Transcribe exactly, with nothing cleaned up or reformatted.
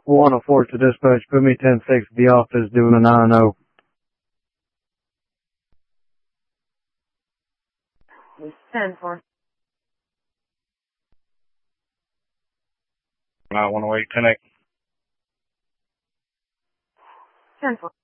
one oh four to dispatch. Put me ten six at the office doing a nine oh. ten four. nine one oh eight, ten eight. ten four.